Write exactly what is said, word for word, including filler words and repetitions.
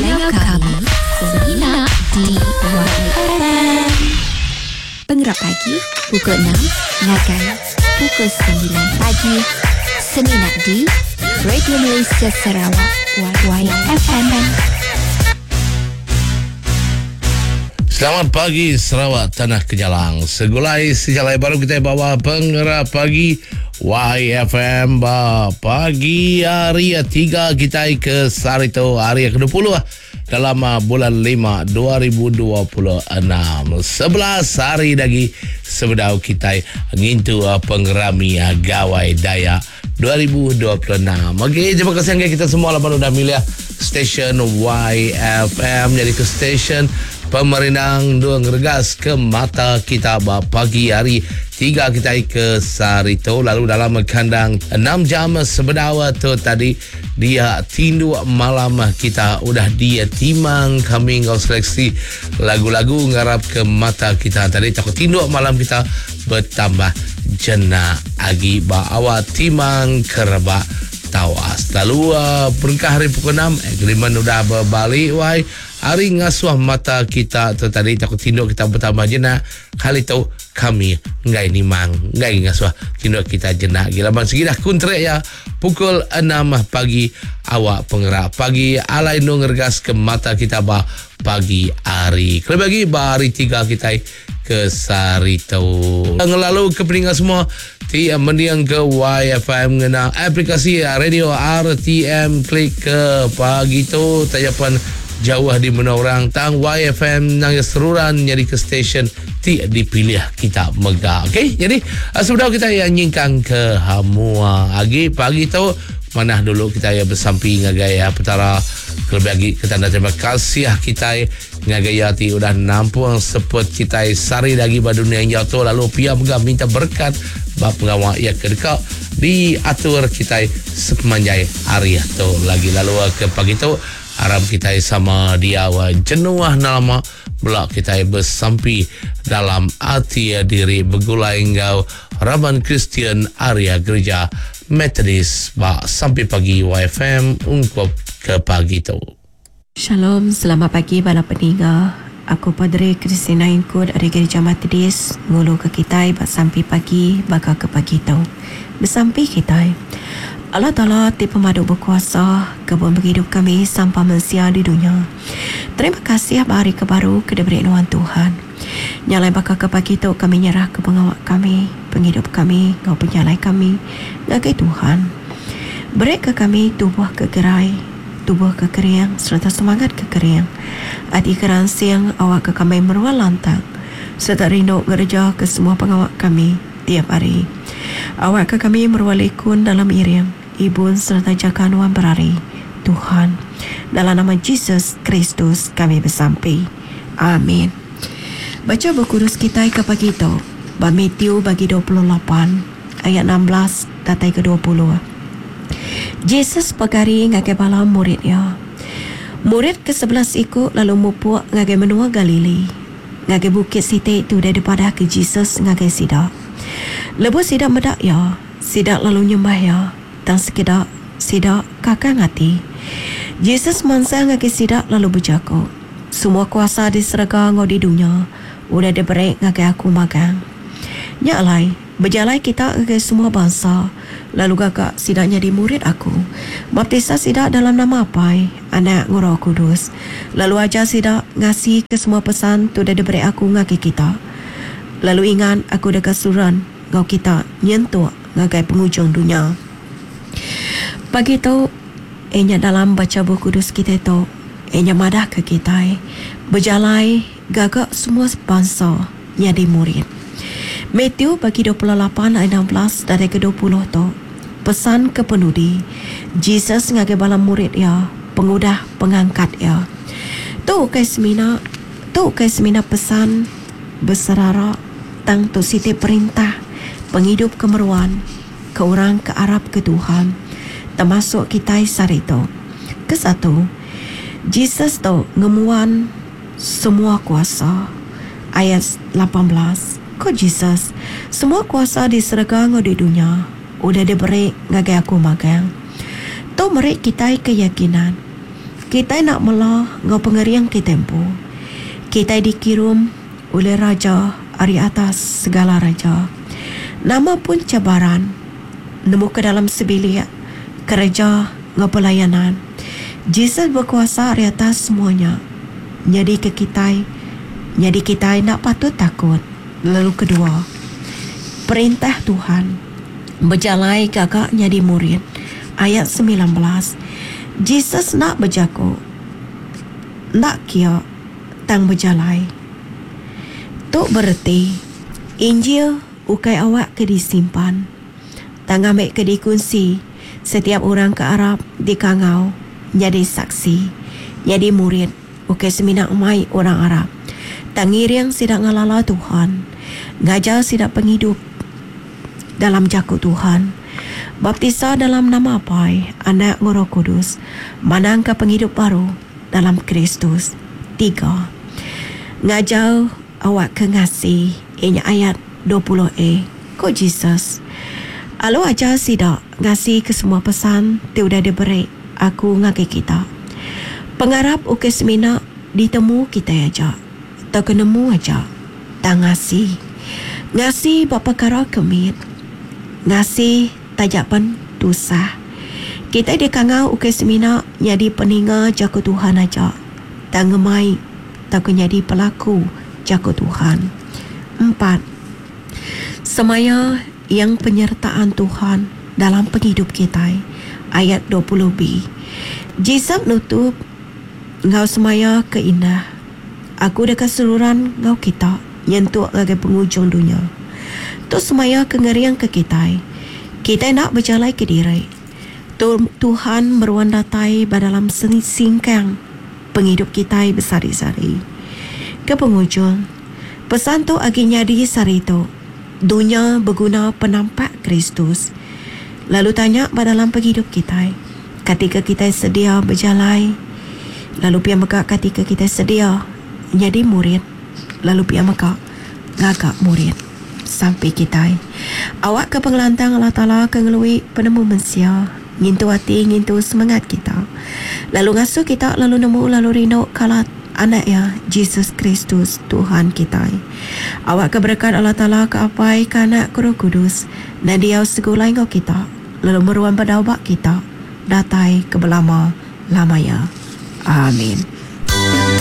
Dengar kami Sejenak di Y F M. Penggerak pagi pukul enam, Nagai pukul sembilan pagi. Sejenak di Radio Malaysia Sarawak Y F M. Selamat pagi Sarawak Tanah Kejalang. Segulai sejalai baru kita bawa penggerak pagi Y F M ba pagi hari tiga kita ke Sarito hari ke dua puluh dalam bulan lima dua ribu dua puluh enam. sebelas hari lagi sebedau kita ngintu penggerami gawai daya dua ribu dua puluh enam. Okey, terima kasih angga kita semua lah baru dah milih stesen Y F M jadi ke stesen pemerintang dua ngeregas ke mata kita pagi hari tiga kita ke Sarito. Lalu dalam kandang enam jam sebedawa tu tadi dia tindu malam kita udah dia timang kami ngau seleksi lagu-lagu ngarap ke mata kita tadi takut tindu malam kita bertambah jena agi bawa timang kerba tawas. Lalu uh, peringkat hari pukul enam agreement udah berbalik wai hari ngasuh mata kita tu tadi takut tinduk kita bertambah jenak kali tu kami ngai ni mang ngai ngasuh tinduk kita jenak gila bang segi dah kontrak ya pukul enam pagi awak penggerak pagi alai no ngergas ke mata kita ba pagi hari kalau bagi ba hari tiga kita ke Sarito ngelalu ke peningat semua ti mendiang ke Y F M ngena aplikasi radio R T M klik ke pagi tu tajapan jauh di mana orang tang Y F M nang seruran nyari ke stesen ti dipilih kita megah. Okey, jadi sebelum kita yang nyingkang ke hamua agi pagi tu mana dulu kita ya bersamping ngagaya petara lebih lagi kita nak terima kasih kita ngagaya ti udah nampung seput kita sari lagi ba dunia yang jatuh lalu pia megah minta berkat bab ngawak ya kedekat diatur kita sepanjang hari tu lagi lalu ke pagi tu harap kita sama dia wa jenuah nama belak kita bersampi dalam hati diri begulai engkau Raban Kristian Area Gereja Methodist ba sampai pagi Y F M ungkap ke pagi tu. Shalom, selamat pagi para pendengar. Aku Padre Kristina Ingkud dari Gereja Methodist ngulu ke kita ba sampai pagi baka ke pagi tu. Bersampai kita Allah Ta'ala ti pemadu berkuasa kebun berhidup kami sampai manusia di dunia. Terima kasih hari kebaru kedeberian Tuhan. Nyalai bakal ke pagi tu kami nyerah ke pengawal kami, penghidup kami, ngau penyalai kami, ngagai Tuhan. Beri ke kami tubuh kegerai, tubuh kekeriang, serta semangat kekeriang. Hati keran siang awak ke kami meruah lantang, serta rindu gereja ke semua pengawal kami tiap hari. Awak ke kami meruah lekun dalam iriam, Ibu serta jakanuan berari Tuhan, dalam nama Yesus Kristus kami bersampai. Amin. Baca buku kudus kita ke pagi itu ba Matius bagi dua puluh lapan ayat enam belas datai ke dua puluh. Yesus pagari ngagai bala muridnya. Murid ke sebelas ikut lalu mupuk ngagai menua Galili. Ngagai bukit site itu daripada ke Yesus ngagai sidak. Lepas sidak medak ya, sidak lalu nyembah ya. Dan sekedar sidak kakang hati. Yesus mansa ngaki sidak lalu berjago. Semua kuasa diserga ngau di dunia udah diberi ngaki aku magang. Nyaklai berjalai kita ngaki semua bangsa. Lalu gagak sidaknya di murid aku. Baptisa sidak dalam nama apa? Anak Roh Kudus. Lalu ajar sidak ngasih ke semua pesan tu dah diberi aku ngaki kita. Lalu ingat aku dekat suran ngau kita nyentuh ngagai penghujung dunia. Pagi tu, enya dalam baca buku kudus kita tu, enya madah ke kita, berjalai gagak semua bangsa jadi murid. Matius bagi dua puluh lapan ayat enam belas dari ke dua puluh tu, pesan ke penudi, Jesus ngagai bala murid ya, pengudah pengangkat ya. Tu kai semina, tu kai semina pesan bersarara tang tu siti perintah penghidup kemeruan ke orang ke Arab ke Tuhan termasuk kita Sarito. Ke satu, Jesus tu ngemuan semua kuasa. Ayat lapan belas. Ko Jesus, semua kuasa diserahkan di dunia udah diberi ngagai aku magang. Tu merik kita keyakinan Kita nak melah ngau pengeriang kita tempo. Kita dikirim oleh Raja dari atas segala raja. Nama pun cabaran. Nemu ke dalam sebilik kerja ngau pelayanan. Jesus berkuasa dari atas semuanya. Jadi ke kita, jadi kita nak patut takut. Lalu kedua, perintah Tuhan berjalai gagak jadi murid. Ayat sembilan belas. Jesus nak berjago, nak kia tang berjalai. Tok bererti Injil ukai awak ke disimpan, tang ambil ke dikunci. Setiap orang ke Arab di Kangau jadi saksi, jadi murid ukai semina umai orang Arab. Tang iriang sidak ngalala Tuhan, ngajar sidak penghidup dalam jakut Tuhan. Baptisa dalam nama Pai, Anak Roh Kudus, manangka penghidup baru dalam Kristus. Tiga, ngajau awak ke ngasih. Ini ayat dua puluh a. Ko Jesus, alo aja sidak ngasih ke semua pesan tu udah diberi aku ngake kita. Pengarap uke semina ditemu kita aja, tak kenemu aja. Tak ngasih, ngasih bapa kara kemit, ngasih tajapan dosa. Kita di kangau uke semina jadi peninga jago Tuhan aja. Tak ngemai, tak jadi pelaku jago Tuhan. Empat, semaya yang penyertaan Tuhan dalam penghidup kita. Ayat dua puluh b. Jesus nutup ngau semaya keindah. Aku dekat seluruhan ngau kita nyentuh lagi penghujung dunia. Tu semaya kengerian ke kita. Kita nak berjalan ke diri. Tuhan meruandatai dalam singkang penghidup kita bersari-sari. Ke penghujung, pesan tu aginya di sari tu. Dunia berguna penampak Kristus. Lalu tanya dalam penghidup kita. Ketika kita sedia berjalan, lalu pihak maka ketika kita sedia jadi murid, lalu pihak maka ngagak murid. Sampai kita awak ke pengelantang Allah Ta'ala ke ngelui penemu mensia, ngintu hati, ngintu semangat kita, lalu ngasuh kita, lalu nemu, lalu rindu kalat anak ya Jesus Kristus Tuhan kita. Awak ke berkat Allah Ta'ala ke apai ke anak Roh Kudus dan dia segala engkau kita, lalu meruan pada awak kita datai ke belama lamanya. Amin.